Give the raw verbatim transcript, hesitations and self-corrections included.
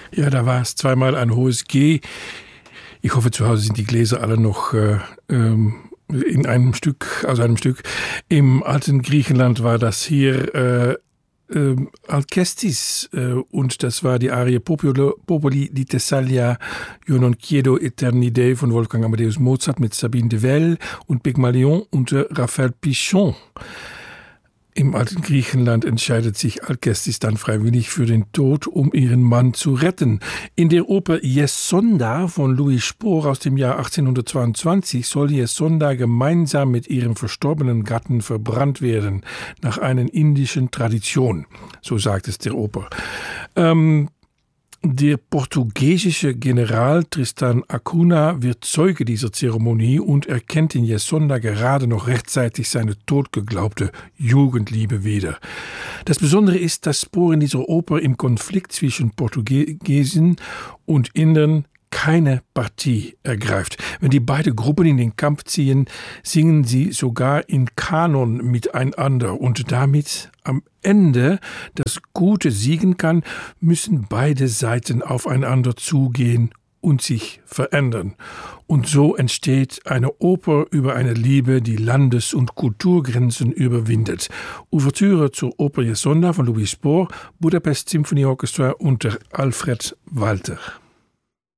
Ja, da war es zweimal ein hohes G. Ich hoffe, zu Hause sind die Gläser alle noch äh, ähm, in einem Stück, aus einem Stück. Im alten Griechenland war das hier äh, äh, Alcestis äh, und das war die Arie Popolo, Popoli di Thessalia, Io non chiedo eternidade von Wolfgang Amadeus Mozart mit Sabine de Velde und Pygmalion unter Raphael Pichon. Im alten Griechenland entscheidet sich Alcestis dann freiwillig für den Tod, um ihren Mann zu retten. In der Oper Yesonda von Louis Spohr aus dem Jahr achtzehnhundertzweiundzwanzig soll Yesonda gemeinsam mit ihrem verstorbenen Gatten verbrannt werden, nach einer indischen Tradition, so sagt es der Oper. Ähm, Der portugiesische General Tristan Acuna wird Zeuge dieser Zeremonie und erkennt in Yesonda gerade noch rechtzeitig seine totgeglaubte Jugendliebe wieder. Das Besondere ist, dass Spohr in dieser Oper im Konflikt zwischen Portugiesen und Indern keine Partie ergreift. Wenn die beiden Gruppen in den Kampf ziehen, singen sie sogar in Kanon miteinander und damit am Ende das Gute siegen kann, müssen beide Seiten aufeinander zugehen und sich verändern. Und so entsteht eine Oper über eine Liebe, die Landes- und Kulturgrenzen überwindet. Ouvertüre zur Oper Yesonda von Louis Spohr, Budapest Symphony Orchestra unter Alfred Walter.